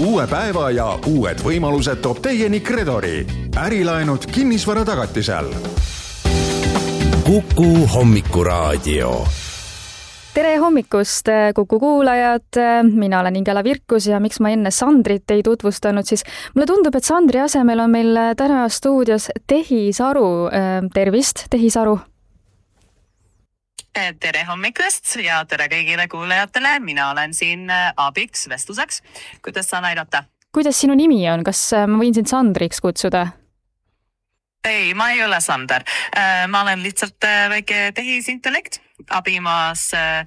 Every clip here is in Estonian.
Uue päeva ja uued võimalused toob teieni Kredori. Ärilaenud kinnisvara tagatisel. Kuku hommikuraadio. Tere hommikust, Kuku kuulajad! Mina olen Ingela Virkus ja miks ma enne Sandrit ei tutvustanud, siis mulle tundub, et Sandri asemel on meil täna stuudios Tehisaru. Tervist, Tehisaru! Tere hommikust ja tere kõigile kuulajatele. Mina olen siin abiks vestluseks. Kuidas saan aidata? Kuidas sinu nimi on? Kas ma võin sind Sandriks kutsuda? Ei, ma ei ole Sander. Ma olen lihtsalt väike tehisintellekt. Abimaas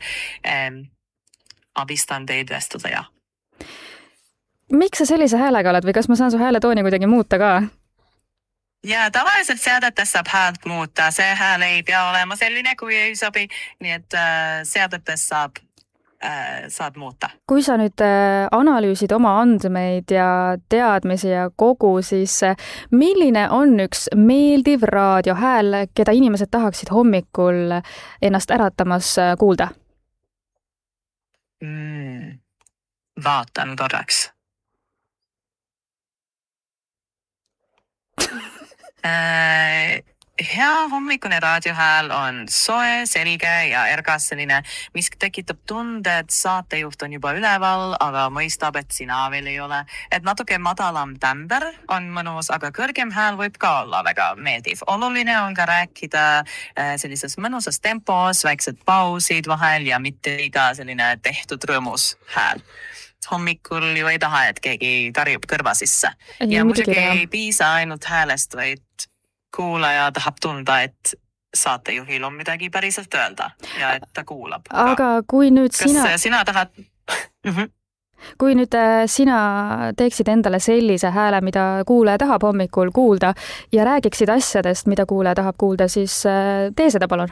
abistan teid vestluseja. Miks sa sellise häälega oled või kas ma saan su hääletooni kuidagi muuta ka? Ja tavaliselt seadetes saab häält muuta. See hääl ei pea olema selline, kui ei sobi. Nii et seadetes saad muuta. Kui sa nüüd analüüsid oma andmeid ja teadmisi ja kogu, siis milline on üks meeldiv raadiohääl, keda inimesed tahaksid hommikul ennast äratamas kuulda? Vaatan korraks. Hea hommikune raadiohääl on soe, selge ja ergas selline, mis tekitab tunde, et saatejuht on juba üleval, aga mõistab, et sina veel ei ole. Et natuke madalam tämber on mõnus, aga kõrgem hääl võib ka olla väga meeldiv. Oluline on ka rääkida sellises mõnusas tempos, väiksed pausid vahel ja mitte iga selline tehtud rõõmus hääl. Hommikul ju ei taha, et keegi tarjub kõrva sisse. Ja muidugi ei piisa ainult häälest, vaid kuulaja tahab tunda, et saatejuhil on midagi päriselt öelda ja et ta kuulab. Aga kui nüüd sina tahad... Kui nüüd sina teeksid endale sellise hääle, mida kuulaja tahab hommikul kuulda ja räägiksid asjadest, mida kuulaja tahab kuulda, siis tee seda palun.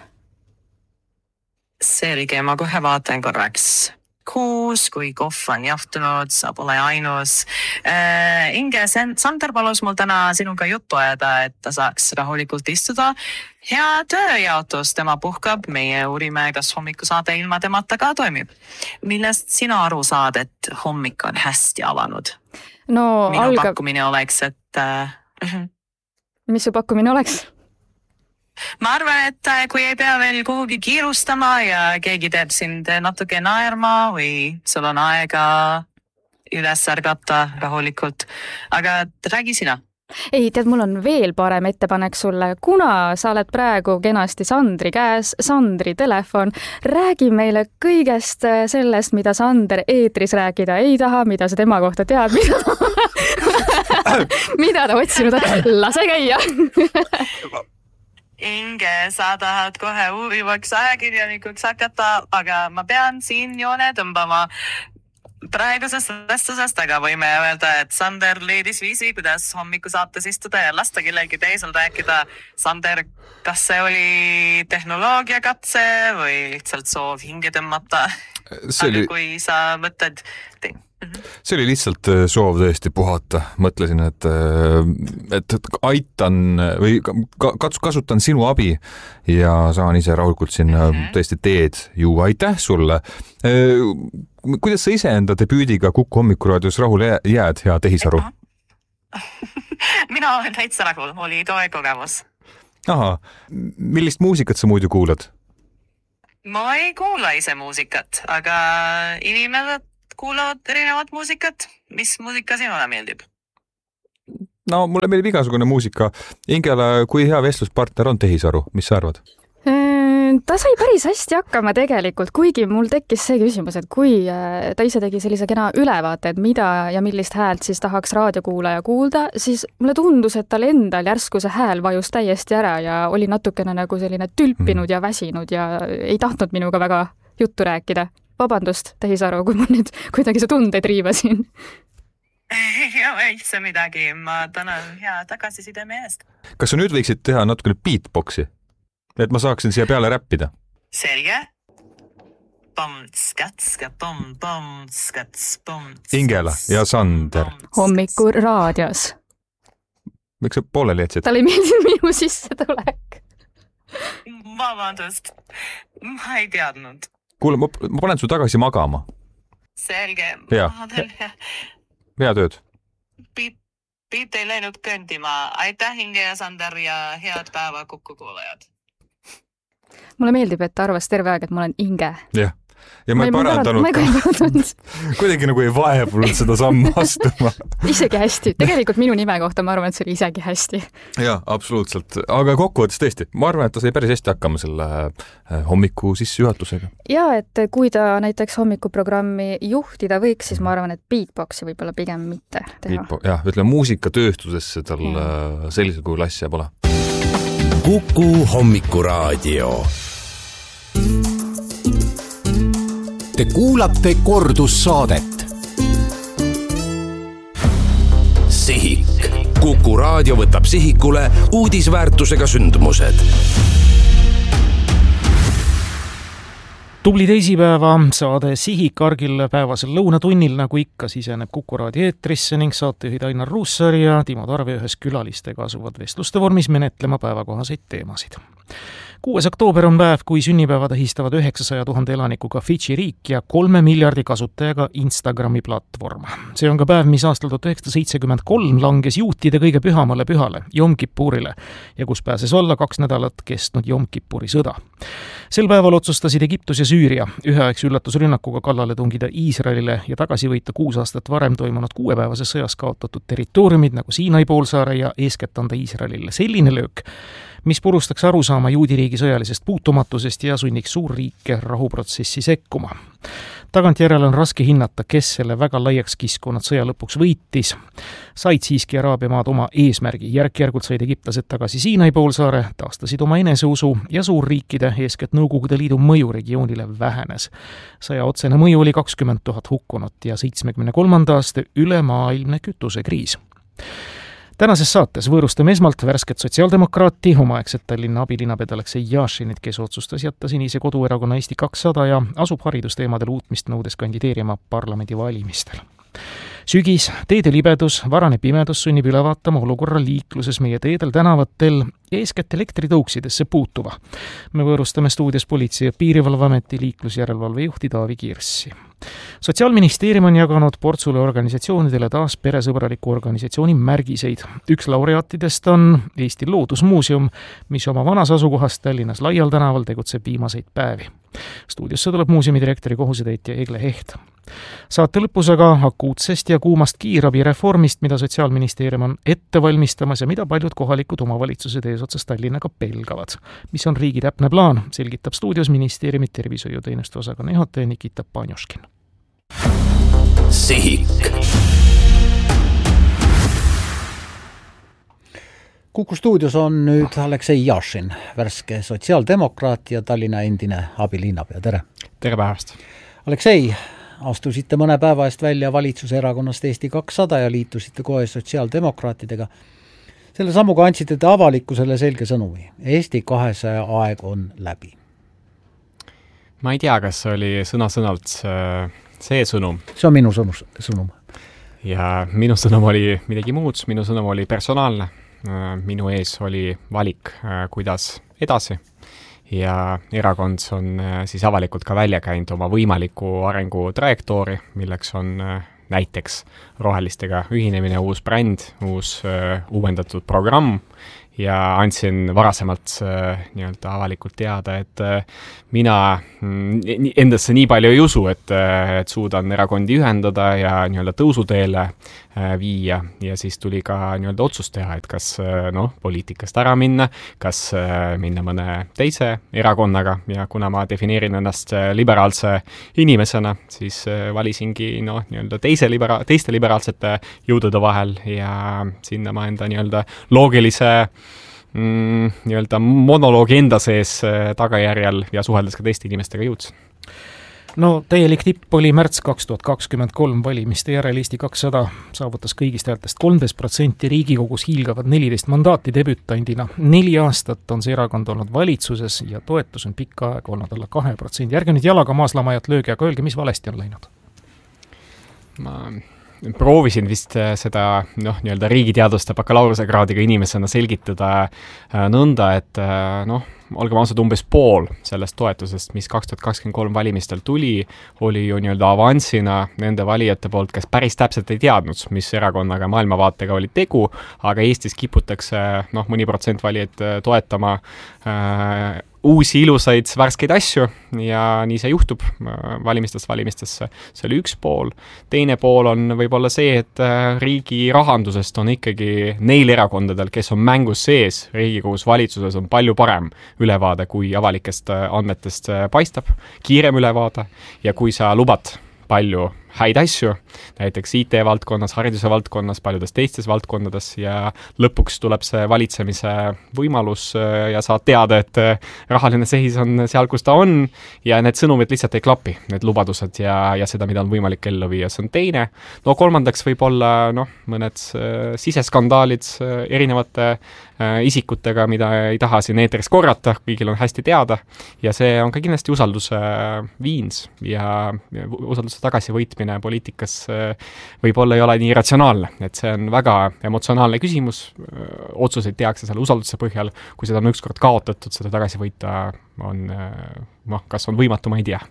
Selge, ma kohe vaatan korraks. Kuus, kui kohv on jahtunud, sa pole ainus. Inge, Sander palus mul täna sinuga juttu ajada, et ta saaks rahulikult istuda. Hea tööjaotus, tema puhkab. Meie uurime, kas hommikusaade ilma temata ka toimib. Millest sina aru saad, et hommik on hästi alanud? Minu pakkumine oleks, et... Mis su pakkumine oleks? Ma arvan, et kui ei pea veel kuhugi kiirustama ja keegi teeb sind natuke naerma või sul on aega üles ärgata rahulikult. Aga räägi sina. Ei, tead, mul on veel parem ettepanek sulle. Kuna sa oled praegu kenasti Sandri käes, Sandri telefon, räägi meile kõigest sellest, mida Sander eetris rääkida ei taha, mida sa tema kohta tead, mida ta otsinud on. Lase käia! Inge, sa tahad kohe uurivaks ajakirjanikuks hakata, aga ma pean siin joone tõmbama praegusest vestusest, aga võime öelda, et Sander leidis viisi, kuidas hommikusaates istuda ja lasta kellelgi teisel rääkida. Sander, kas see oli tehnoloogiakatse või lihtsalt soov hinge tõmmata? Aga kui sa mõtled... See oli lihtsalt soov tõesti puhata. Mõtlesin, et aitan või kasutan sinu abi ja saan ise rahulikult siin tõesti teed juua. Aitäh sulle. Kuidas sa ise enda debüüdiga Kuku hommikuraadios rahule jääd, hea Tehisaru? Mina olen täitsa rahul. Oli toe kogemus. Aha. Millist muusikat sa muidu kuulad? Ma ei kuula ise muusikat, aga inimesed kuulavad erinevat muusikat. Mis muusika sinule meeldib? No, mulle meeldib igasugune muusika. Ingela, kui hea vestluspartner on Tehisaru? Mis sa arvad? Ta sai päris hästi hakkama tegelikult, kuigi mul tekkis see küsimus, et kui ta ise tegi sellise kena ülevaate, et mida ja millist häält siis tahaks raadiokuulaja kuulda, siis mulle tundus, et tal endal järsku see hääl vajus täiesti ära ja oli natukene nagu selline tülpinud ja väsinud ja ei tahtnud minuga väga juttu rääkida. Vabandust, Tehisaru, kui ma nüüd kuidagi su tundeid riivasin. Ei ole üldse midagi. Ma tänan hea tagasisideme eest. Kas sa nüüd võiksid teha natukene beatboxi? Et ma saaksin siia peale räppida. Selge. Ingela ja Sander. Hommikur raadios. Miks sa pooleli jätsid? Tal ei meeldinud minu sisse tulek. Vabandust. Ma ei teadnud. Kuule, ma panen su tagasi magama. Selge. Hea tööd! Piit ei läinud kõndima. Aitäh Inge ja Sander ja head päeva Kukukuulajad. Mulle meeldib, et ta arvas terve aeg, et ma olen Inge. Jah. Ja ma ei parandanud. Kuidagi nagu ei vaevunud seda sammu astuma. Isegi hästi. Tegelikult minu nime kohta ma arvan, et see oli isegi hästi. Jaa, absoluutselt. Aga kokkuvõttes tõesti. Ma arvan, et ta sai päris hästi hakkama selle hommiku sissejuhatusega. Ja, et kui ta näiteks hommikuprogrammi juhtida võiks, siis ma arvan, et beatboxi võib-olla pigem mitte teha. Jah, ütleme muusikatööstusesse tal sellisel kujul asja pole. Kuku hommikuraadio. Te kuulate kordussaadet. Sihik. Kuku raadio võtab sihikule uudisväärtusega sündmused. Tubli teisipäeva saade Sihik argil päevasel lõunatunnil, nagu ikka siseneb Kuku raadio eetrisse ning saatejuhid Ainar Ruussaar ja Timo Tarve ühes külalistega asuvad vestluste vormis menetlema päevakohaseid teemasid. 6. oktoober on päev, kui sünnipäeva tähistavad 900 000 elanikuga Fidži riik ja 3 miljardi kasutajaga Instagrami platvorm. See on ka päev, mis aastal 1973 langes juutide kõige pühamale pühale, Jom Kippurile, ja kus pääses olla 2 nädalat kestnud Jom Kippuri sõda. Sel päeval otsustasid Egiptus ja Süüria üheaegse üllatusrünnakuga kallale tungida Iisraelile ja tagasi võita 6 aastat varem toimunud 6-päevases sõjas kaotatud territooriumid nagu Siinai poolsaare ja eeskätt anda Iisraelile selline löök, mis purustaks arusaama juudiriigi sõjalisest puutumatusest ja sunniks suurriike rahuprotsessi sekkuma. Tagantjärele on raske hinnata, kes selle väga laiaks kiskunud sõja lõpuks võitis. Said siiski Araabia maad oma eesmärgi. Järk-järgult said egiptlased tagasi Siinai poolsaare, taastasid oma eneseusu ja suurriikide, eeskätt Nõukogude Liidu mõju regioonile vähenes. Sõja otsene mõju oli 20 000 hukkunut ja 73. aasta ülemaailmne kütusekriis. Tänases saates võõrustame esmalt värsket sotsiaaldemokraati, omaaegset Tallinna abilinnaped Aleksei Jašinit, kes otsustas jätta sinise koduerakonna Eesti 200 ja asub haridusteemadel uutmist nõudes kandideerima parlamendivalimistel. Sügis, teede libedus, varane pimedus sunnib üle vaatama olukorra liikluses meie teedel, tänavatel ja eeskätt elektritõuksidesse puutuva. Me võõrustame stuudios Politsei- ja Piirivalveameti liiklusjärelevalve juhti Taavi Kirssi. Sotsiaalministeerium on jaganud portsule organisatsioonidele taas peresõbraliku organisatsiooni märgiseid. Üks laureaatidest on Eesti Loodusmuuseum, mis oma vanas asukohas Tallinnas Laial tänaval tegutseb viimaseid päevi. Stuudiosse tuleb muuseumi direktori kohusetäitja Egle Heht. Saate lõpus aga akuutsest ja kuumast kiirabireformist, mida Sotsiaalministeerium on ette valmistamas ja mida paljud kohalikud omavalitsused eesotsas Tallinnaga pelgavad. Mis on riigi täpne plaan, selgitab stuudios ministeeriumi tervishoiuteenuste osakonna juhataja Nikita Panjuškin. Sihik. Kuku stuudios on nüüd Aleksei Jašin, värske sotsiaaldemokraat ja Tallinna endine abilinnapea. Tere! Tere päevast! Aleksei, astusite mõne päeva eest välja valitsuserakonnast Eesti 200 ja liitusite kohe sotsiaaldemokraatidega. Selle sammuga andsite te avalikkusele selge sõnumi. Eesti 200 aeg on läbi. Ma ei tea, kas see oli sõna-sõnalt see sõnum. See on minu sõnum. Ja minu sõnum oli midagi muud, minu sõnum oli personaalne. Minu ees oli valik, kuidas edasi. Ja erakond on siis avalikult ka välja käinud oma võimaliku arengu trajektoori, milleks on näiteks rohelistega ühinemine, uus bränd, uus uuendatud programm ja andsin varasemalt nii-öelda avalikult teada, et mina endasse nii palju ei usu, et suudan erakondi ühendada ja nii-öelda tõusuteele viia ja siis tuli ka nii-öelda otsus teha, et kas poliitikast ära minna, kas minna mõne teise erakonnaga ja kuna ma defineerin ennast liberaalse inimesena, siis valisingi nii-öelda teiste liberaalsete jõudude vahel ja sinna ma enda nii-öelda loogilise nii-öelda monoloogi enda sees tagajärjel ja suheldes ka teiste inimestega jõudsin. No täielik tipp oli märts 2023 valimiste järel Eesti 200 saavutas kõigist häältest 13%, Riigikogus hiilgavad 14 mandaati debütandina. 4 aastat on see erakond olnud valitsuses ja toetus on pikka aega olnud alla 2%. Järge nüüd jalaga maaslamajat löögi, aga öelge, mis valesti on läinud? Ma proovisin vist seda nii-öelda riigiteaduste bakalaureusekraadiga inimesena selgitada nõnda, et olgem ausad, umbes pool sellest toetusest, mis 2023 valimistel tuli, oli ju nii-öelda avansina nende valijate poolt, kes päris täpselt ei teadnud, mis erakonnaga maailmavaatega oli tegu, aga Eestis kiputakse mõni protsent valijaid toetama uusi ilusaid värskeid asju ja nii see juhtub valimistest valimistesse. See oli üks pool. Teine pool on võib-olla see, et riigi rahandusest on ikkagi neil erakondadel, kes on mängus sees Riigikogus valitsuses, on palju parem ülevaade, kui avalikest andmetest paistab, kiirem ülevaade ja kui sa lubad palju häid asju, näiteks IT-valdkonnas, hariduse valdkonnas, paljudes teistes valdkondades ja lõpuks tuleb see valitsemise võimalus ja saad teada, et rahaline seis on seal, kus ta on ja need sõnumid lihtsalt ei klapi, need lubadused ja seda, mida on võimalik ellu viia. See on teine. No kolmandaks võib olla mõned siseskandaalid erinevate isikutega, mida ei taha siin eetris korrata, kõigil on hästi teada ja see on ka kindlasti usalduse viins ja usalduse tagasivõitmine poliitikas võib-olla ei ole nii ratsionaalne, et see on väga emotsionaalne küsimus, otsuseid tehakse selle usalduse põhjal, kui seda on ükskord kaotatud, seda tagasi võita on, kas on võimatu, ma ei tea.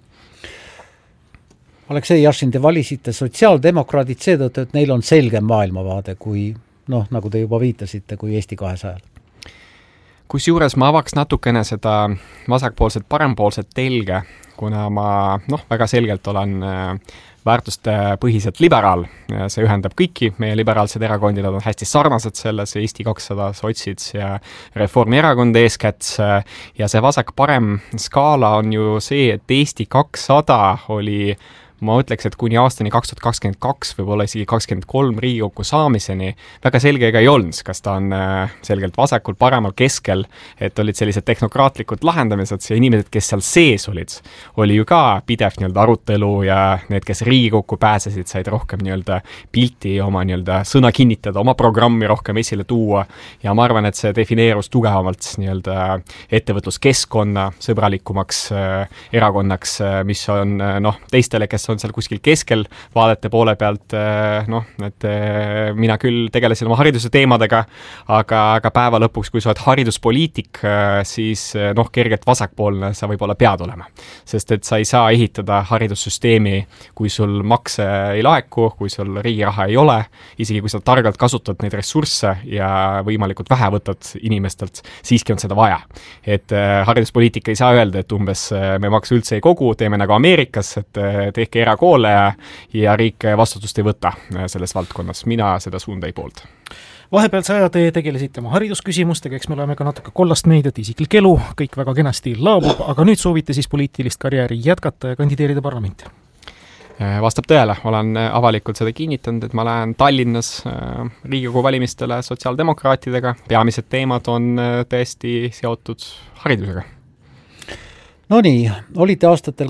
Aleksei Jašin, te valisite sotsiaaldemokraadid seetõttu, et neil on selgem maailmavaade kui, nagu te juba viitasite, kui Eesti 200. Kusjuures ma avaks natukene seda vasakpoolset, parempoolset telge, kuna ma väga selgelt olen väärtuste põhiselt liberaal. See ühendab kõiki meie liberaalsed erakondid, on hästi sarnased selles, Eesti 200, sotsid ja Reformierakond eeskätt. Ja see vasak-parem skaala on ju see, et Eesti 200 oli, ma ütleks, et kuni aastani 2022 võib-olla isegi 23 Riigikokku saamiseni väga selge ega ei olnud, kas ta on selgelt vasakul, paremal, keskel, et olid sellised tehnokraatlikud lahendamised ja inimesed, kes seal sees olid, oli ju ka pidev nii-öelda arutelu ja need, kes Riigikokku pääsesid, said rohkem nii-öelda pilti oma nii-öelda sõna kinnitada, oma programmi rohkem esile tuua ja ma arvan, et see defineerus tugevamalt nii-öelda ettevõtluskeskkonna sõbralikumaks erakonnaks, mis on teistele, kes on seal kuskil keskel vaadete poole pealt, et mina küll tegelesin oma hariduse teemadega, aga päeva lõpuks, kui sa oled hariduspoliitik, siis kergelt vasakpoolne sa võib-olla pead olema. Sest et sa ei saa ehitada haridussüsteemi, kui sul makse ei laeku, kui sul riigi raha ei ole, isegi kui sa targalt kasutad neid ressursse ja võimalikult vähe võtad inimestelt, siiski on seda vaja. Et hariduspoliitika ei saa öelda, et umbes me makse üldse ei kogu, teeme nagu Ameerikas, et tehke erakoole ja riik vastutust ei võta selles valdkonnas. Mina seda suunda ei poolda. Vahepealse aja te tegelesite oma haridusküsimustega, eks me oleme ka natuke kollast meediat, isiklik elu, kõik väga kenasti laabub, aga nüüd soovite siis poliitilist karjääri jätkata ja kandideerida parlamenti? Vastab tõele, olen avalikult seda kinnitanud, et ma lähen Tallinnas Riigikogu valimistele sotsiaaldemokraatidega. Peamised teemad on tõesti seotud haridusega. No nii, olite aastatel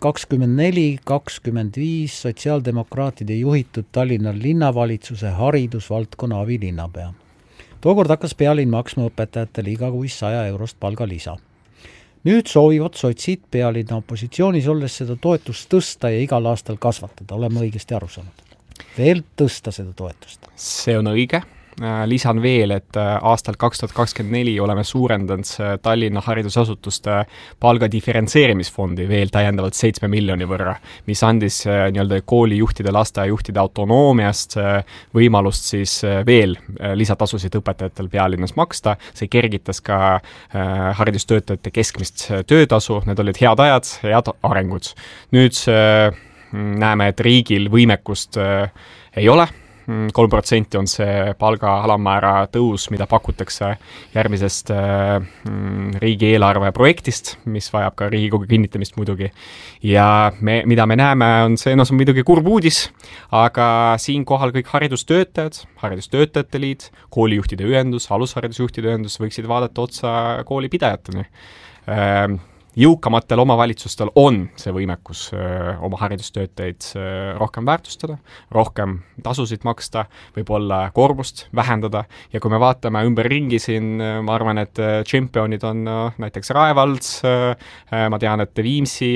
2024-2025 sotsiaaldemokraatide juhitud Tallinna linnavalitsuse haridusvaldkonna abilinnapea. Tookord hakkas pealinn maksma õpetajatele igakuist 100 eurost palgalisa. Nüüd soovivad sotsid pealinna opositsioonis olles seda toetust tõsta ja igal aastal kasvatada. Oleme õigesti aru saanud. Veel tõsta seda toetust. See on õige. Lisan veel, et aastal 2024 oleme suurendanud Tallinna haridusasutuste palga diferentseerimisfondi veel täiendavalt 7 miljoni võrra, mis andis nii-öelda koolijuhtide, lasteaiajuhtide autonoomiast võimalust siis veel lisatasusid õpetajatel pealinnas maksta. See kergitas ka haridustöötajate keskmist töötasu, need olid head ajad, head arengud. Nüüd näeme, et riigil võimekust ei ole. 3% on see palga alammäära tõus, mida pakutakse järgmisest riigieelarve projektist, mis vajab ka Riigikogu kinnitamist muidugi. Ja mida me näeme, on see, see on muidugi kurb uudis, aga siinkohal kõik haridustöötajad, haridustöötajate liit, koolijuhtide ühendus, alusharidusjuhtide ühendus võiksid vaadata otsa koolipidajateni. jõukamatel omavalitsustel on see võimekus oma haridustöötajaid rohkem väärtustada, rohkem tasusid maksta, võib-olla koormust vähendada ja kui me vaatame ümberringi siin, ma arvan, et tšempionid on näiteks Rae vald, ma tean, et Viimsi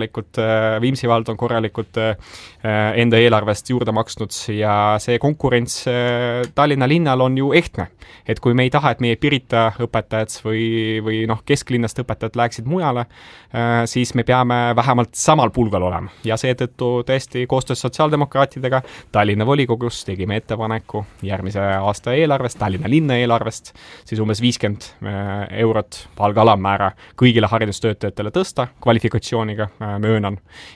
vald on korralikult enda eelarvest juurde maksnud ja see konkurents Tallinna linnal on ju ehtne. Et kui me ei taha, et meie Pirita õpetajad või kesklinnast õpetajad läheksid mujale, siis me peame vähemalt samal pulgal olema. Ja seetõttu tõesti koostöös sotsiaaldemokraatidega Tallinna volikogus tegime ettepaneku järgmise aasta eelarvest, Tallinna linna eelarvest, siis umbes 50 eurot palgalammäära kõigile haridustöötajatele tõsta, kvalifikatsiooniga möönan,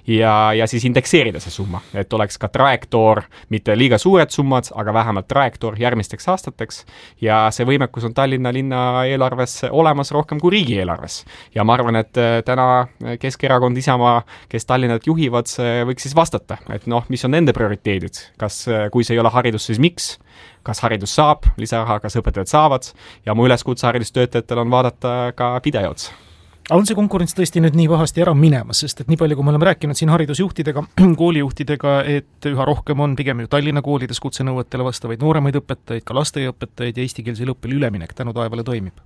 ja siis indekseerida see summa, et oleks ka trajektoor, mitte liiga suured summad, aga vähemalt trajektoor järgmisteks aastateks ja see võimekus on Tallinna linna eelarves olemas rohkem kui riigi eelarves. Ja ma arvan, et täna Keskerakond Isamaa, kes Tallinnat juhivad, võiks siis vastata, et mis on nende prioriteedid, kas kui see ei ole haridus, siis miks? Kas haridus saab lisaraha, kas õpetajad saavad ja mu üleskutse haridustöötajatel on vaadata ka videod. On see konkurents tõesti nüüd nii pahasti ära minemas, sest et nii palju, kui me oleme rääkinud siin haridusjuhtidega, koolijuhtidega, et üha rohkem on pigem ju Tallinna koolides kutsenõuetele vastavaid nooremaid õpetajaid, ka lasteaiaõpetajaid ja eestikeelsele õppele üleminek tänu taevale toimib.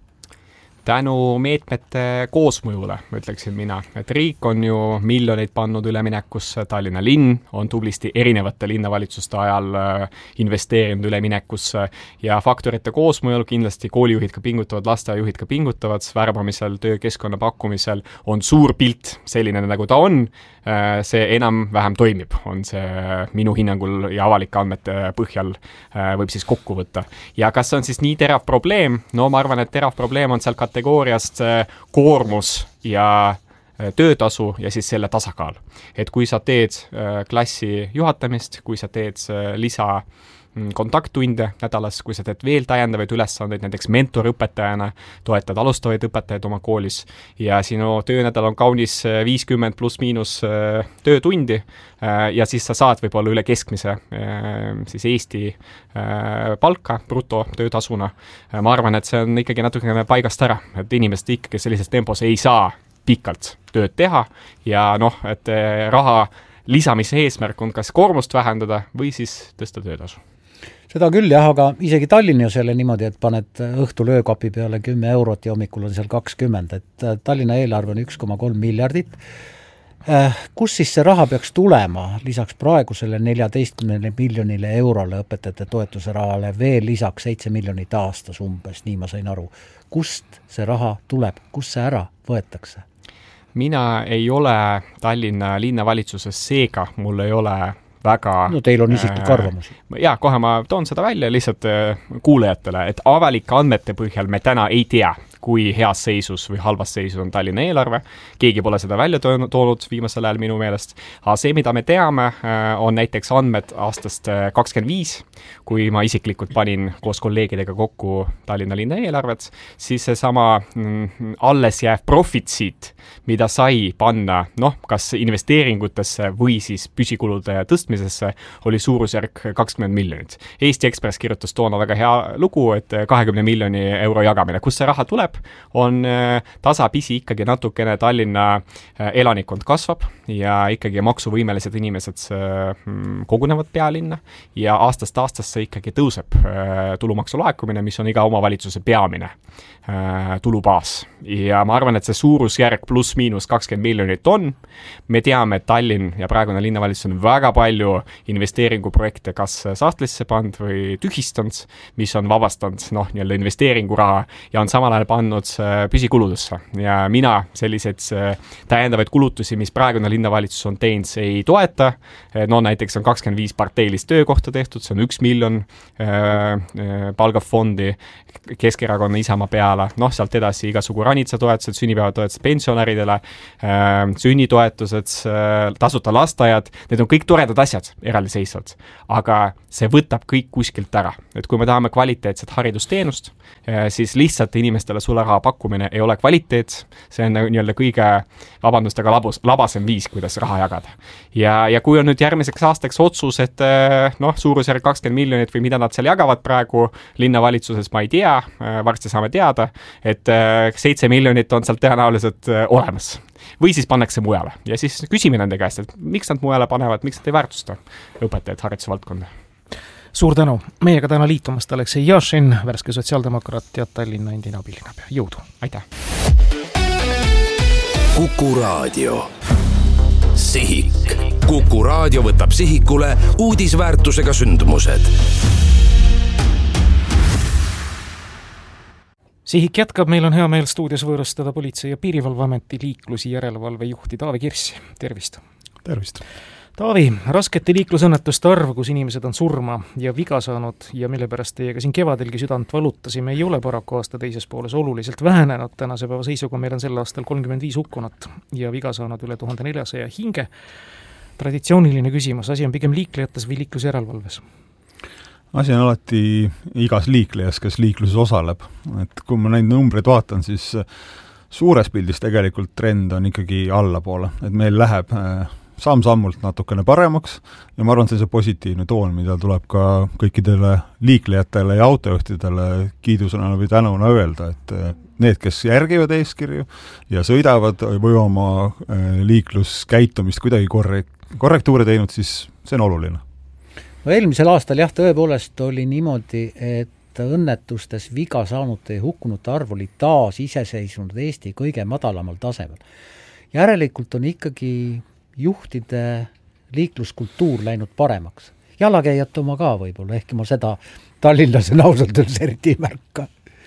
Tänu meetmete koosmõjule, ütleksin mina, et riik on ju miljoneid pannud üleminekusse, Tallinna linn on tublisti erinevate linnavalitsuste ajal investeerinud üleminekusse ja faktorite koosmõjul kindlasti koolijuhid ka pingutavad, lasteaiajuhid ka pingutavad, värbamisel, töökeskkonna pakkumisel on suur pilt selline, nagu ta on, see enam-vähem toimib, on see minu hinnangul ja avalike andmete põhjal võib siis kokku võtta. Ja kas on siis nii terav probleem? No ma arvan, et terav probleem on seal kategooriast koormus ja töötasu ja siis selle tasakaal. Et kui sa teed klassi juhatamist, kui sa teed lisa kontakttunde nädalas, kui sa teed veel täiendavaid ülesandeid, näiteks mentorõpetajana, toetad alustavaid õpetajaid oma koolis ja sinu töönädal on kaunis 50 pluss miinus töötundi ja siis sa saad võib-olla üle keskmise siis Eesti palka bruto töötasuna. Ma arvan, et see on ikkagi natukene paigast ära, et inimesed ikkagi sellises tempos ei saa pikalt tööd teha ja et raha lisamise eesmärk on kas koormust vähendada või siis tõsta töötasu. Seda küll jah, aga isegi Tallinn ju selle niimoodi, et paned õhtul öökapi peale 10 eurot ja hommikul on seal 20, et Tallinna eelarve on 1,3 miljardit. Kus siis see raha peaks tulema lisaks praegusele 14 miljonile eurole õpetajate toetuse rahale veel lisaks 7 miljonit aastas umbes, nii ma sain aru. Kust see raha tuleb, kus see ära võetakse? Mina ei ole Tallinna linnavalitsuses, seega mul ei ole väga... No teil on isiklik arvamus. Jaa, kohe ma toon seda välja lihtsalt kuulajatele, et avalike andmete põhjal me täna ei tea, kui heas seisus või halvas seisus on Tallinna eelarve. Keegi pole seda välja toonud viimasel ajal minu meelest. Aga see, mida me teame, on näiteks andmed aastast 25, kui ma isiklikult panin koos kolleegidega kokku Tallinna linna eelarvet, siis see sama alles jääv profit siit, mida sai panna, kas investeeringutesse või siis püsikulude tõstmisesse, oli suurusjärk 20 miljonit. Eesti Ekspress kirjutas toona väga hea lugu, et 20 miljoni euro jagamine. Kus see raha tuleb? On tasapisi ikkagi natukene Tallinna elanikkond kasvab ja ikkagi maksuvõimelised inimesed kogunevad pealinna ja aastast aastasse ikkagi tõuseb tulumaksu laekumine, mis on iga omavalitsuse peamine tulubaas. Ja ma arvan, et see suurusjärk pluss miinus 20 miljonit on. Me teame, et Tallinn ja praegune linnavalitsus on väga palju investeeringuprojekte kas sahtlisse pand või tühistanud, mis on vabastanud investeeringuraha ja on samal ajal pannud püsikuludesse. Ja mina selliseid täiendavaid kulutusi, mis praegune linnavalitsus on teinud, ei toeta. Näiteks on 25 parteilist töökohta tehtud, see on 1 miljon palgafondi Keskerakonna Isamaa peale, sealt edasi igasugu ranitsatoetused, sünnipäevatoetused pensionäridele, sünnitoetused, tasuta lasteaiad, need on kõik toredad asjad eraldiseisvad, aga see võtab kõik kuskilt ära. Et kui me tahame kvaliteetset haridusteenust, siis lihtsalt inimestele sularaha pakkumine ei ole kvaliteet, see on nii-öelda kõige, vabandust, aga labasem viis, kuidas raha jagada. Ja kui on nüüd järgmiseks aastaks otsus, et suurusjärg 20 miljonit või mida nad seal jagavad praegu linnavalitsuses, ma ei tea, varsti saame teada, et 7 miljonit on sealt tõenäoliselt olemas. Või siis pannakse mujale ja siis küsime nende käest, et miks nad mujale panevad, miks nad ei väärtusta õpetajad hariduse valdkonda. Suur tänu. Meiega täna liitumast Aleksei Jašin, värske sotsiaaldemokraat ja Tallinna endine abilinnapea. Jõudu. Aitäh. Kuku Raadio. Sihik. Kuku Raadio võtab sihikule uudisväärtusega sündmused. Sihik jätkab, meil on hea meel stuudios võõrustada Politsei- ja Piirivalveameti liiklusi järelevalve juhti Taavi Kirssi. Tervist! Tervist! Taavi, raskete liiklusõnnetuste arv, kus inimesed on surma ja viga saanud ja mille pärast teiega siin kevadilgi südant valutasime, ei ole paraku aasta teises pooles oluliselt vähenenud. Tänase päeva seisuga meil on sel aastal 35 hukkunut ja viga saanud üle 1400 hinge. Traditsiooniline küsimus, asi on pigem liiklejates või liiklusjärelevalves? Asi on alati igas liiklejas, kes liikluses osaleb. Et kui ma neid numbreid vaatan, siis suures pildis tegelikult trend on ikkagi allapoole. Et meil läheb samm-sammult natukene paremaks ja ma arvan, see positiivne toon, mida tuleb ka kõikidele liiklejatele ja autojuhtidele kiidusena või tänuna öelda, et need, kes järgivad eeskirju ja sõidavad või oma liikluskäitumist kuidagi korrektuure teinud, siis see on oluline. No eelmisel aastal jah, tõepoolest oli niimoodi, et õnnetustes viga saanute ja hukkunute arv oli taas iseseisvunud Eesti kõige madalamal tasemel. Järelikult on ikkagi juhtide liikluskultuur läinud paremaks. Jalakäijate oma ka võib-olla, ehkki ma seda tallinlasena ausalt eriti ei märka.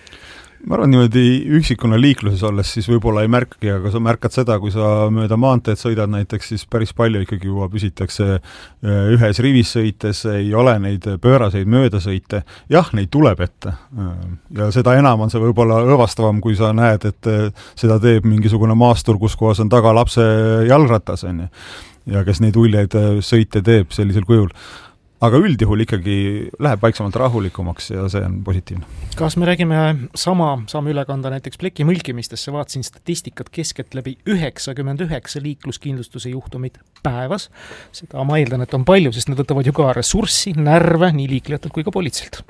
Ma arvan niimoodi üksikuna liikluses olles siis võib-olla ei märkagi, aga sa märkad seda, kui sa mööda maanteed sõidad näiteks, siis päris palju ikkagi juba püsitakse ühes rivis sõites, ei ole neid pööraseid möödasõite. Jah, neid tuleb ette. Ja seda enam on see võib-olla õvastavam, kui sa näed, et seda teeb mingisugune maastur, kus kohas on taga lapse jalgratas, ja kes neid uljeid sõite teeb sellisel kujul. Aga üldjuhul ikkagi läheb vaiksemalt rahulikumaks ja see on positiivne. Kas me räägime saame üle kanda näiteks pleki mõlkimistesse, vaatasin statistikat keskelt läbi 99 liikluskindlustuse juhtumid päevas. Seda ma eeldan, et on palju, sest need võtavad ju ka ressurssi, närve nii liiklejatelt kui ka politseilt.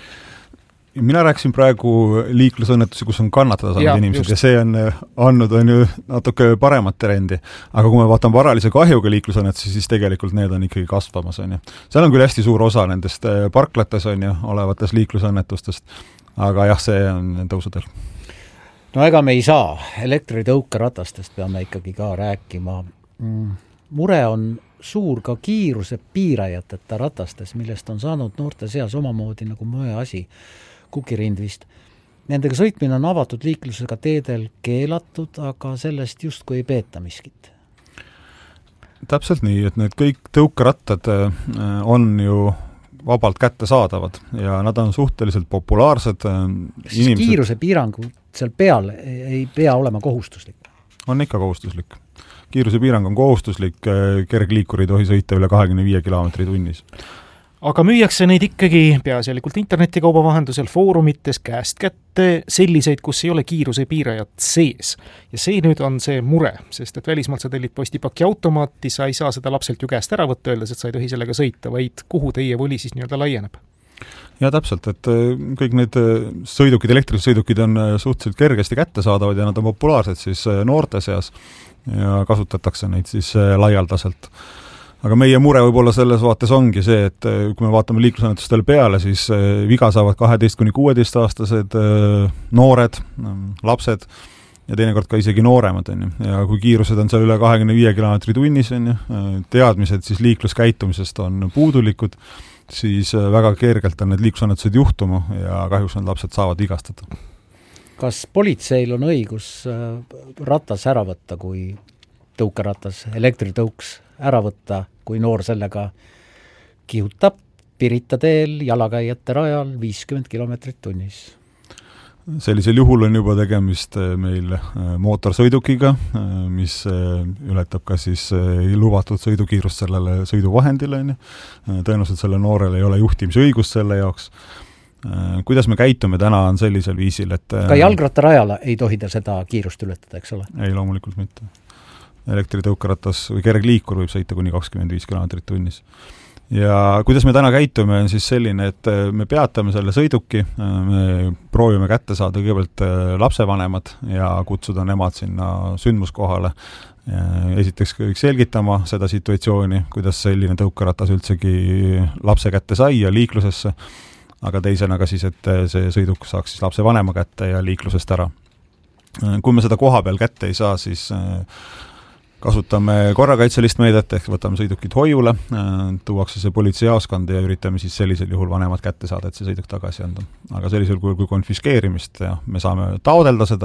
Mina rääkisin praegu liiklusõnnetusi, kus on kannatada saanud inimesed ja see on andnud ju natuke paremat trendi. Aga kui me vaatame varalise kahjuga liiklusõnnetusi, siis tegelikult need on ikkagi kasvamas. Seal on küll hästi suur osa nendest parklates olevatest liiklusõnnetustest, aga jah, see on tõusudel. No ega me ei saa, elektritõukeratastest peame ikkagi ka rääkima. Mure on suur ka kiiruse piirajateta ratastes, millest on saanud noorte seas omamoodi nagu mõe asi, kukirind vist. Nendega sõitmine on avatud liiklusega teedel keelatud, aga sellest justkui ei peeta miskit. Täpselt nii, et need kõik tõukerattad on ju vabalt kätte saadavad ja nad on suhteliselt populaarsed. Kiiruse piirangu seal peal ei pea olema kohustuslik? On ikka kohustuslik. Kiiruse piirang on kohustuslik, kergliikuri ei tohi sõita üle 25 kilomeetri tunnis. Aga müüakse neid ikkagi peaasjalikult internetikauba vahendusel foorumites käest kätte selliseid, kus ei ole kiiruse piirajat sees. Ja see nüüd on see mure, sest et välismaalt sa tellid postipaki automaati, sa ei saa seda lapselt ju käest ära võtta, öeldes, et sa ei tohi sellega sõita, vaid kuhu teie voli siis nii-öelda laieneb? Ja täpselt, et kõik need sõidukid, elektrilised sõidukid on suhteliselt kergesti kättesaadavad ja nad on populaarsed siis noorte seas ja kasutatakse neid siis laialdaselt. Aga meie mure võib-olla selles vaates ongi see, et kui me vaatame liiklusõnnetustele peale, siis viga saavad 12–16-aastased noored, lapsed ja teinekord ka isegi nooremad. Ja kui kiirused on seal üle 25 kilomeetri tunnis, teadmised siis liikluskäitumisest on puudulikud, siis väga kergelt on need liiklusõnnetused juhtuma ja kahjuks need lapsed saavad vigastada. Kas politseil on õigus ratas ära võtta, kui tõukeratas, elektritõuks ära võtta, kui noor sellega kihutab Pirita teel jalakäijate rajal 50 kilomeetrit tunnis? sellisel juhul on juba tegemist meil mootorsõidukiga, mis ületab ka siis lubatud sõidukiirust sellele sõiduvahendile. Tõenäoliselt selle noorel ei ole juhtimisõigust selle jaoks. Kuidas me käitume täna on sellisel viisil, et ka jalgrattarajale ei tohi ta seda kiirust ületada, eks ole? Ei, loomulikult mitte. Elektritõukaratas või kergliikur võib sõita kuni 25 kilomeetrit tunnis. Ja kuidas me täna käitume on siis selline, et me peatame selle sõiduki, me proovime kätte saada kõigepealt lapsevanemad ja kutsuda nemad sinna sündmuskohale. Esiteks kõik selgitama seda situatsiooni, kuidas selline tõukaratas üldsegi lapse kätte sai ja liiklusesse, aga teisena ka siis, et see sõiduk saaks siis lapsevanema kätte ja liiklusest ära. Kui me seda koha peal kätte ei saa, siis kasutame korrakaitselist meedet, ehk võtame sõidukid hoiule, tuuakse see politseijaoskond ja üritame siis sellisel juhul vanemad kätte saada, et see sõiduk tagasi anda. Aga sellisel juhul, kui konfiskeerimist, ja me saame taodelda seda,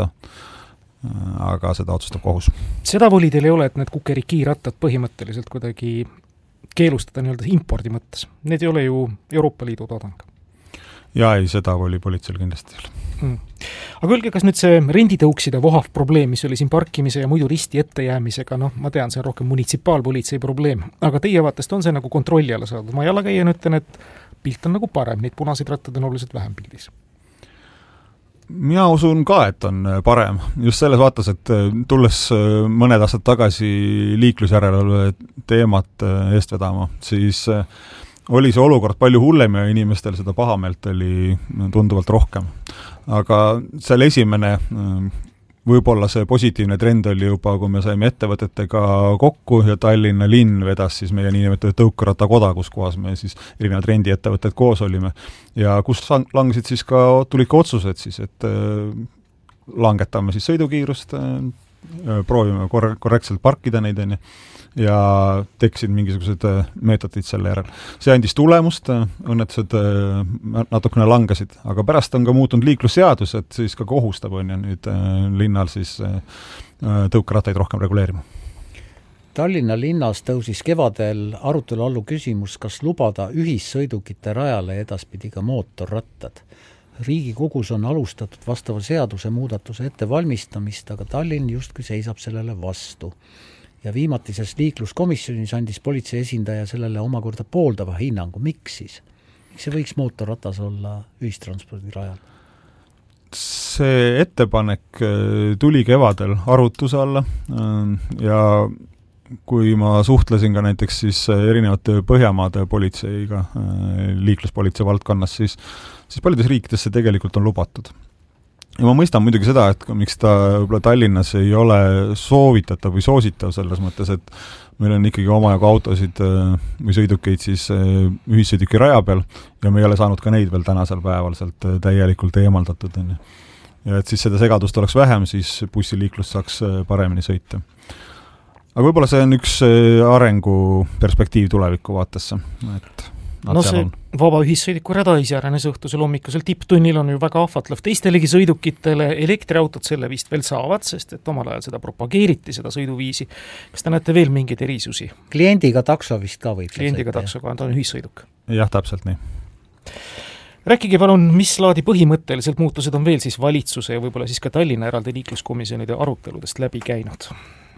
aga seda otsustab kohus. Seda voli teil ei ole, et need kukerikiirattad põhimõtteliselt kuidagi keelustada nii-öelda impordi mõttes. Need ei ole ju Euroopa Liidu toodang. Ja ei, seda voli politseil kindlasti ei ole. Aga öelge, kas nüüd see renditõukside vohav probleem, mis oli siin parkimise ja muidu risti ettejäämisega, ma tean, see on rohkem munitsipaalpolitsei probleem, aga teie vaatest on see nagu kontrolli alla saadud. Ma jalakäijana ütlen, et pilt on nagu parem, neid punaseid rattad on oluliselt vähem pildis. Mina usun ka, et on parem. Just selles vaatas, et tulles mõned aastad tagasi liiklusjärelevalve teemat eest vedama, siis oli see olukord palju hullem ja inimestel seda pahameelt oli tunduvalt rohkem. Aga seal esimene, võib-olla see positiivne trend oli juba, kui me saime ettevõtetega kokku ja Tallinna linn vedas siis meie niinimetatud tõukarattakoda, kus kohas me siis erinevad rendiettevõtted koos olime. Ja kus langesid siis ka, tulid ka otsused siis, et langetame siis sõidukiirust, proovime korrektselt parkida neid ja tekkisid mingisugused meetodid selle järel. See andis tulemust, õnnetused natukene langesid, aga pärast on ka muutunud liiklusseadus, et siis ka kohustab on ja nüüd linnal siis tõukarattaid rohkem reguleerima. Tallinna linnas tõusis kevadel arutelu allu küsimus, kas lubada ühissõidukite rajale edaspidi ka mootorrattad. Riigikogus on alustatud vastava seaduse muudatuse ettevalmistamist, aga Tallinn justkui seisab sellele vastu. Ja viimatises liikluskomisjonis andis politsei esindaja sellele omakorda pooldava hinnangu. Miks siis? Miks see võiks mootorratas olla ühistranspordi rajal? See ettepanek tuli kevadel arutuse alla ja kui ma suhtlesin ka näiteks siis erinevate Põhjamaade politseiga liikluspolitsei valdkonnas, siis paljudes riikides see tegelikult on lubatud. Ja ma mõistan muidugi seda, et miks ta võib-olla Tallinnas ei ole soovitatav või soositav selles mõttes, et meil on ikkagi omajagu autosid või sõidukeid siis ühissõiduki raja peal ja me ei ole saanud ka neid veel tänasel päeval sealt täielikult eemaldatud. Ja et siis seda segadust oleks vähem, siis bussiliiklus saaks paremini sõita. Aga võib-olla see on üks arengu perspektiiv tuleviku vaatesse, et no see vaba ühissõidiku rada iseäranes õhtusel hommikul tipptunnil on ju väga ahvatlev teistelegi sõidukitele, elektriautod selle vist veel saavad, sest et omal ajal seda propageeriti, seda sõiduviisi. Kas te näete veel mingeid erisusi? Kliendiga takso vist ka võib. Kliendiga taksoga on ühissõiduk. Jah, täpselt nii. Rääkige palun, mis laadi põhimõtteliselt muutused on veel siis valitsuse ja võib-olla siis ka Tallinna eraldi liikluskomisjonide aruteludest läbi käinud?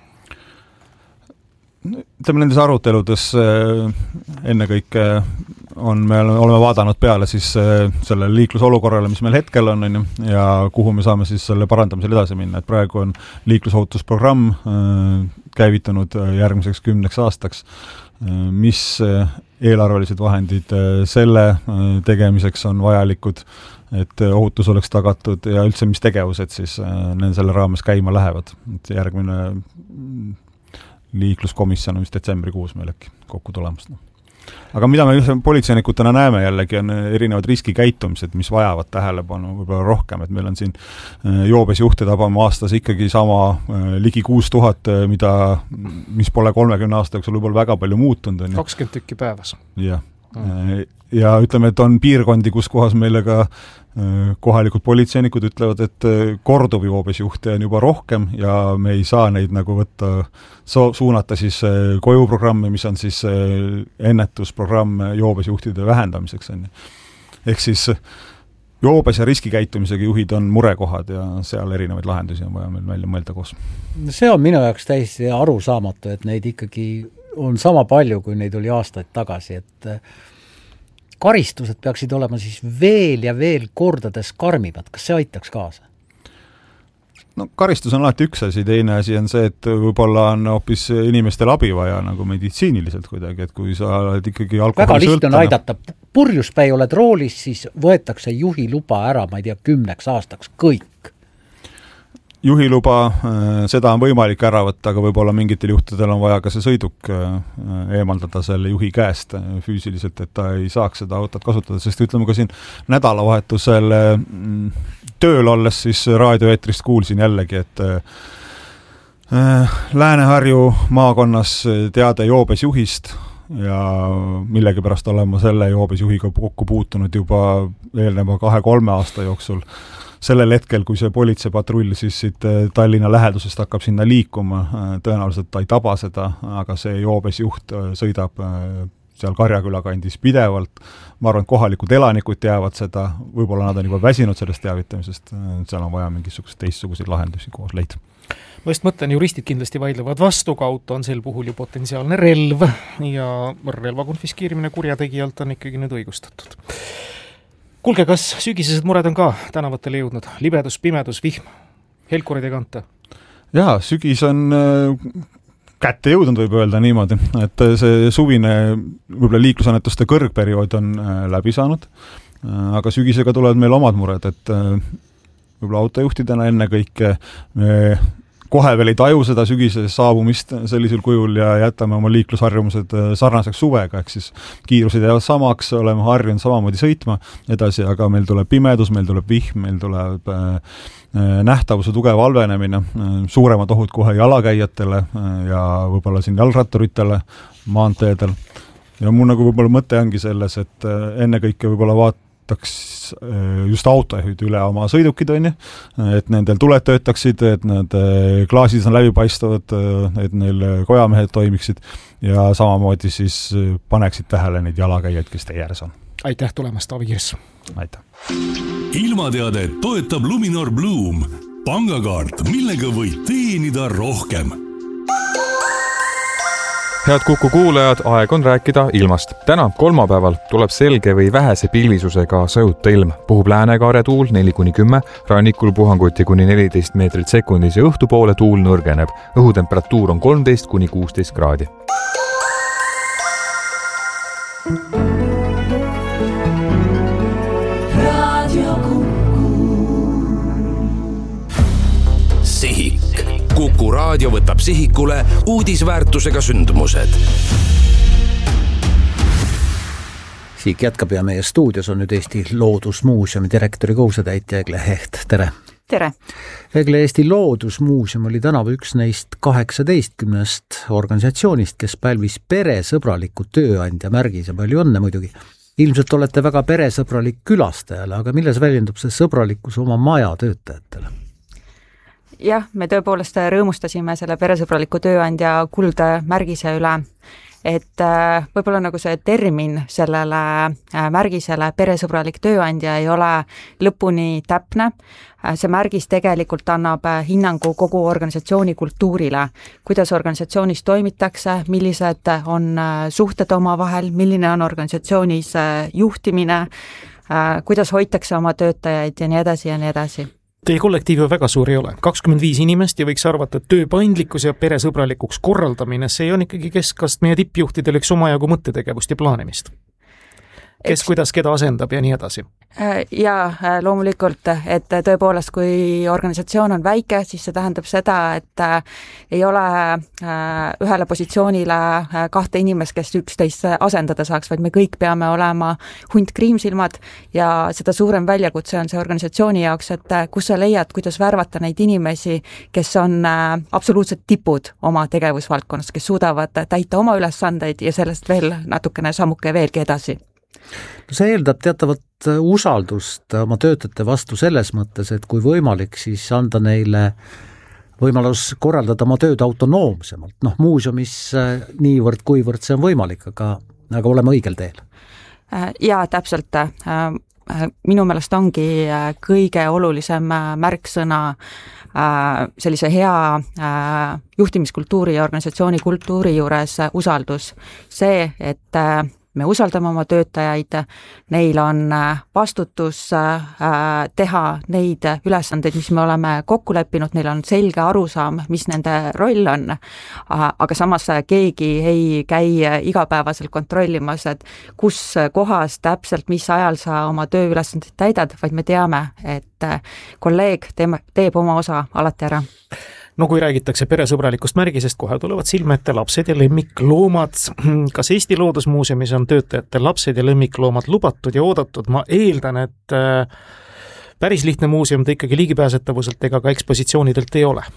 Ütleme nendes aruteludes ennekõike me oleme vaadanud peale siis selle liiklusolukorrale, mis meil hetkel on ja kuhu me saame siis selle parandamisel edasi minna, et praegu on liiklusohutusprogramm käivitunud järgmiseks 10 aastaks, mis eelarvelised vahendid selle tegemiseks on vajalikud, et ohutus oleks tagatud ja üldse mis tegevused siis selle raames käima lähevad, et järgmine liikluskomisjon on vist detsembrikuus meil äkki kokku tulemas. Aga mida me politseinikutena näeme jällegi on erinevad riskikäitumised, mis vajavad tähelepanu võib-olla rohkem, et meil on siin joobes juhte tabame aastas ikkagi sama ligi 6000, mis pole 30 aasta jooksul võib-olla väga palju muutunud. 20 tükki päevas. Jah. Ja ütleme, et on piirkondi, kus kohas meile ka kohalikud politseinikud ütlevad, et korduv joobesjuhte on juba rohkem ja me ei saa neid nagu võtta, suunata siis kojuprogramme, mis on siis ennetusprogramm joobesjuhtide vähendamiseks. Ehk siis joobes ja riskikäitumisega juhid on murekohad ja seal erinevaid lahendusi on vaja meil välja mõelda koos. See on minu jaoks täiesti arusaamatu, et neid ikkagi on sama palju, kui neid oli aastaid tagasi, et karistused peaksid olema siis veel ja veel kordades karmimad. Kas see aitaks kaasa? No karistus on alati üks asi, teine asi on see, et võib-olla on hoopis inimestel abi vaja nagu meditsiiniliselt kuidagi, et kui sa oled ikkagi alkoholi väga lihtne on aidata. Purjuspäi oled roolis, siis võetakse juhiluba ära, ma ei tea, 10 aastaks kõik. Juhiluba, seda on võimalik ära võtta, aga võib-olla mingitel juhtudel on vaja ka see sõiduk eemaldada selle juhi käest füüsiliselt, et ta ei saaks seda autot kasutada, sest ütleme ka siin nädalavahetusel tööl olles siis raadioeetrist kuulsin jällegi, et Lääne-Harju maakonnas teade joobes juhist ja millegipärast olema selle joobes juhiga kokku puutunud juba eelneva 2-3 aasta jooksul. Sellel hetkel, kui see politseipatrull siis siit Tallinna lähedusest hakkab sinna liikuma, tõenäoliselt ta ei taba seda, aga see joobes juht sõidab seal Karjaküla kandis pidevalt. Ma arvan, et kohalikud elanikud teavad seda, võib-olla nad on juba väsinud sellest teavitamisest, seal on vaja mingisugust teistsuguseid lahendusi koos leida. Ma just mõtlen, juristid kindlasti vaidlevad vastu, ka auto on sel puhul ju potentsiaalne relv ja relva konfiskeerimine kurjategijalt on ikkagi nüüd õigustatud. Kuulge, kas sügisesed mured on ka tänavatele jõudnud? Libedus, pimedus, vihm, helkurid ei kanta? Jaa, sügis on kätte jõudnud, võib öelda niimoodi, et see suvine võib-olla liiklusõnnetuste kõrgperiood on läbi saanud, aga sügisega tulevad meil omad mured, et võib-olla autojuhtidena ennekõike kohe veel ei taju seda sügise saabumist sellisel kujul ja jätame oma liiklusharjumused sarnaseks suvega, ehk siis kiirused jäävad samaks, oleme harjunud samamoodi sõitma edasi, aga meil tuleb pimedus, meil tuleb vihm, meil tuleb nähtavuse tugev halvenemine, suuremad ohud kohe jalakäijatele ja võib-olla siin jalgratturitele maanteedel. Ja mul nagu võib-olla mõte ongi selles, et ennekõike võib-olla just autojuhid üle oma sõidukid, et nendel tuled töötaksid, et need klaasid on läbipaistavad, et neil kojamehed toimiksid ja samamoodi siis paneksid tähele neid jalakäijaid, kes teie ääres on. Aitäh tulemast, Taavi Kirss! Aitäh! Ilmateade toetab Luminor Bloom, pangakaart, millega võid teenida rohkem. Head Kuku kuulajad, aeg on rääkida ilmast. Täna, kolmapäeval, tuleb selge või vähese pilvisusega sajuta ilm. Puhub läänekaare tuul 4-10, rannikul puhanguti kuni 14 meetrit sekundis ja õhtupoole tuul nõrgeneb. Õhutemperatuur on 13-16 kraadi. Sihik. Kuku raadio võtab sihikule uudisväärtusega sündmused. Sihik jätkab ja meie stuudios on nüüd Eesti Loodusmuuseumi direktori kohusetäitja Egle Heht. Tere! Tere! Egle, Eesti Loodusmuuseum oli tänavu üks neist 18 organisatsioonist, kes pälvis peresõbraliku tööandja märgise. Palju õnne muidugi. Ilmselt olete väga peresõbralik külastajale, aga milles väljendub see sõbralikkus oma maja töötajatele? Jah, me tõepoolest rõõmustasime selle peresõbraliku tööandja kuldmärgise üle, et võib-olla nagu see termin sellele märgisele peresõbralik tööandja ei ole lõpuni täpne. See märgis tegelikult annab hinnangu kogu organisatsiooni kultuurile, kuidas organisatsioonis toimitakse, millised on suhted omavahel, milline on organisatsioonis juhtimine, kuidas hoitakse oma töötajaid ja nii edasi ja nii edasi. Teie kollektiiv väga suur ei ole. 25 inimest ja võiks arvata, et töö paindlikkus ja peresõbralikuks korraldamine, see on ikkagi keskast meie tippjuhtidel üks omajagu mõttetegevust ja plaanimist. Kes kuidas keda asendab ja nii edasi? Ja loomulikult, et tõepoolest, kui organisatsioon on väike, siis see tähendab seda, et ei ole ühele positsioonile 2 inimest, kes üksteist asendada saaks, vaid me kõik peame olema hunt kriimsilmad ja seda suurem väljakutse on see organisatsiooni jaoks, et kus sa leiad, kuidas värvata neid inimesi, kes on absoluutselt tipud oma tegevusvaldkonnas, kes suudavad täita oma ülesandeid ja sellest veel natukene sammuke veelgi edasi. No see eeldab teatavat usaldust oma töötajate vastu selles mõttes, et kui võimalik, siis anda neile võimalus korraldada oma tööd autonoomsemalt. Muuseumis niivõrd kuivõrd see on võimalik, aga oleme õigel teel. Ja täpselt. minu meelest ongi kõige olulisem märksõna sellise hea juhtimiskultuuri ja organisatsiooni kultuuri juures usaldus. See, et me usaldame oma töötajaid, neil on vastutus teha neid ülesandeid, mis me oleme kokku leppinud, neil on selge arusaam, mis nende roll on, aga samas keegi ei käi igapäevaselt kontrollimas, et kus kohas täpselt, mis ajal sa oma tööülesandeid täidad, vaid me teame, et kolleeg teeb oma osa alati ära. No kui räägitakse peresõbralikust märgisest, kohe tulevad silme ette lapsed ja lemmikloomad. Kas Eesti Loodusmuuseumis on töötajate lapsed ja lemmikloomad lubatud ja oodatud? Ma eeldan, et päris lihtne muuseum ta ikkagi ligipääsetavuselt ega ka ekspositsioonidelt ei ole.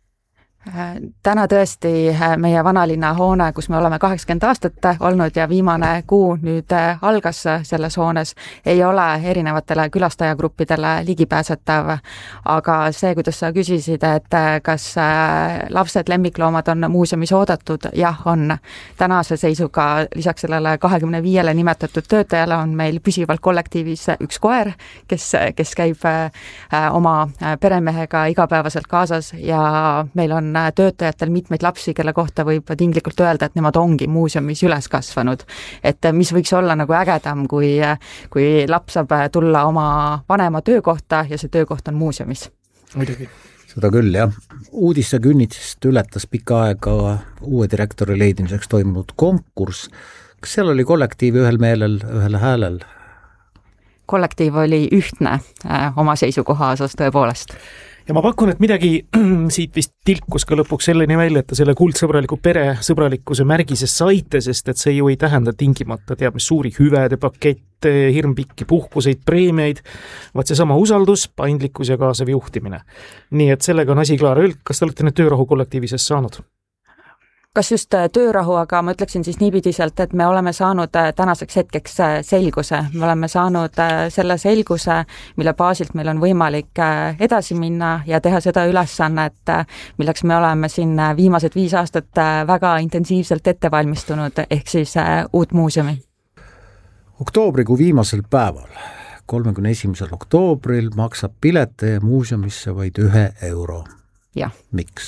Täna tõesti meie vanalinna hoone, kus me oleme 80 aastat olnud ja viimane kuu nüüd algas selles hoones, ei ole erinevatele külastajagruppidele ligipääsetav. Aga see, kuidas sa küsisid, et kas lapsed, lemmikloomad on muuseumis oodatud, jah, on. Tänase seisuga lisaks sellele 25 nimetatud töötajale on meil püsivalt kollektiivis üks koer, kes käib oma peremehega igapäevaselt kaasas ja meil on töötajatel mitmeid lapsi, kelle kohta võib tinglikult öelda, et nemad ongi muuseumis üles kasvanud. Et mis võiks olla nagu ägedam, kui laps saab tulla oma vanema töökohta ja see töökoht on muuseumis. Muidugi. Seda küll, jah. Uudisse künnitsest ületas pikka aega uue direktori leidimiseks toimunud konkurss. Kas seal oli kollektiiv ühel meelel, ühel häälel? Kollektiiv oli ühtne oma seisukoha osas tõepoolest. Ja ma pakun, et midagi siit vist tilkus ka lõpuks selleni välja, et selle kuldsõbraliku pere sõbralikkuse märgise saite, sest et see ju ei tähenda tingimata teab mis suuri hüvede pakette, hirmpikki puhkuseid, preemiaid, vaid see sama usaldus, paindlikkus ja kaasav juhtimine. Nii et sellega on asi klaar. Kas te olete need töörahu kollektiivises saanud? Kas just töörahu, aga ma ütleksin siis niipidiselt, et me oleme saanud tänaseks hetkeks selguse. Me oleme saanud selle selguse, mille baasilt meil on võimalik edasi minna ja teha seda ülesannet, milleks me oleme siin viimased 5 aastat väga intensiivselt ette valmistunud, ehk siis uut muuseumi. Oktoobrikuu viimasel päeval, 31. oktoobril maksab pilete muuseumisse vaid 1 euro. Ja. Miks?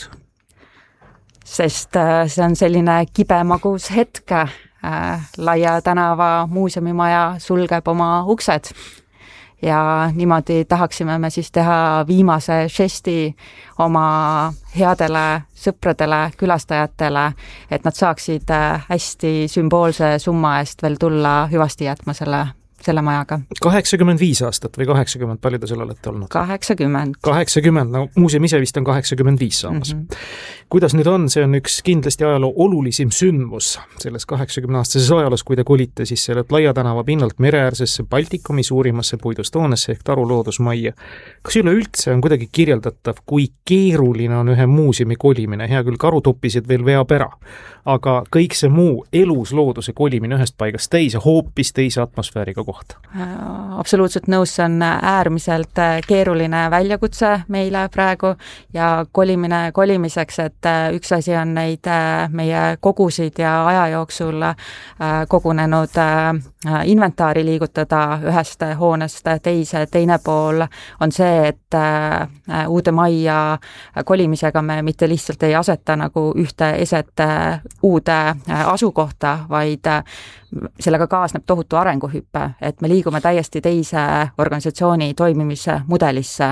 Sest see on selline kibemagus hetk, Laia tänava muuseumimaja sulgeb oma uksed ja niimoodi tahaksime me siis teha viimase žesti oma headele sõpradele, külastajatele, et nad saaksid hästi sümboolse summa eest veel tulla hüvasti jätma selle majaga. 85 aastat või 80, palju te seal olete olnud? 80. 80, no muuseum ise vist on 85 saamas. Kuidas nüüd on? See on üks kindlasti ajaloo olulisim sündmus selles 80-aastases ajaloos, kui te kolite siis sellelt Laia tänava pinnalt mereäärsesse Baltikumi suurimasse puidust hoonesse ehk Taru loodusmajja. Kas üleüldse on kuidagi kirjeldatav, kui keeruline on ühe muuseumi kolimine? Hea küll, karutoppised veel veab ära, aga kõik see muu elus looduse kolimine ühest paigast teise, hoopis teise atmosfääriga kohta. Absoluutselt nõus, see on äärmiselt keeruline väljakutse meile praegu ja kolimine kolimiseks, et üks asi on neid meie kogusid ja aja jooksul kogunenud inventaari liigutada ühest hoonest teise. Teine pool on see, et uude majja kolimisega me mitte lihtsalt ei aseta nagu ühte eset uude asukohta, vaid sellega kaasneb tohutu arenguhüppe, et me liigume täiesti teise organisatsiooni toimimise mudelisse.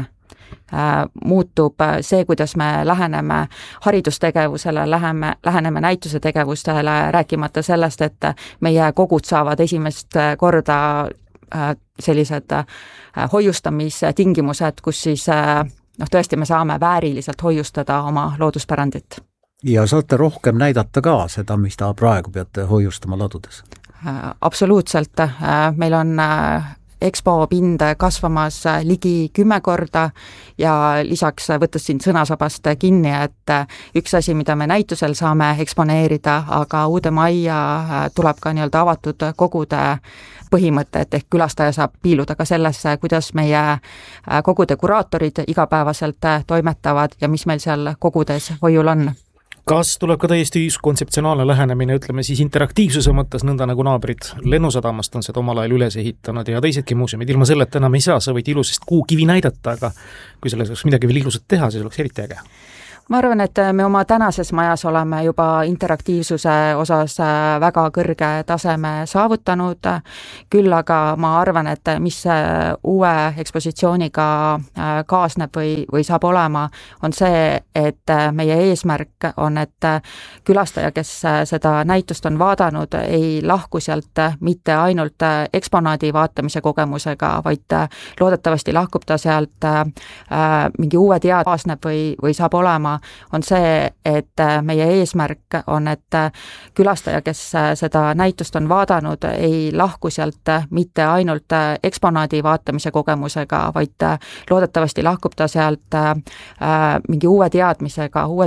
Muutub see, kuidas me läheneme haridustegevusele, läheneme näituse tegevustele, rääkimata sellest, et meie kogud saavad esimest korda sellised hoiustamistingimused, kus siis tõesti me saame vääriliselt hoiustada oma looduspärandit. Ja saate rohkem näidata ka seda, mis ta praegu peate hoiustama ladudes? Absoluutselt. Meil on EXPO pind kasvamas ligi 10 korda ja lisaks võttes siin sõnasabast kinni, et üks asi, mida me näitusel saame eksponeerida, aga uude majja tuleb ka nii-öelda avatud kogude põhimõtted, ehk külastaja saab piiluda ka sellesse, kuidas meie kogude kuraatorid igapäevaselt toimetavad ja mis meil seal kogudes hoiul on. kas tuleb ka täiesti kontseptsionaalne lähenemine, ütleme siis interaktiivsuse mõttes, nõnda nagu naabrid Lennusadamast on seda omal ajal üles ehitanud ja teisedki muuseumid, ilma selleta enam ei saa, sa võid ilusast kuukivi näidata, aga kui selles oleks midagi veel ilusat teha, siis oleks eriti äge. Ma arvan, et me oma tänases majas oleme juba interaktiivsuse osas väga kõrge taseme saavutanud, küll aga ma arvan, et mis uue ekspositsiooniga kaasneb või saab olema, on see, et meie eesmärk on, et külastaja, kes seda näitust on vaadanud, ei lahku sealt mitte ainult eksponaadi vaatamise kogemusega, vaid loodetavasti lahkub ta sealt mingi uue kaasneb või saab olema, on see, et meie eesmärk on, et külastaja, kes seda näitust on vaadanud, ei lahku sealt mitte ainult eksponaadi vaatamise kogemusega, vaid loodetavasti lahkub ta sealt mingi uue teadmisega, uue